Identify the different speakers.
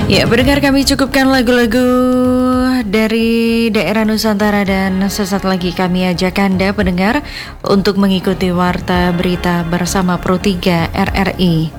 Speaker 1: Ya, pendengar, kami cukupkan lagu-lagu dari daerah Nusantara dan sesaat lagi kami ajak Anda pendengar untuk mengikuti Warta Berita bersama Pro 3 RRI.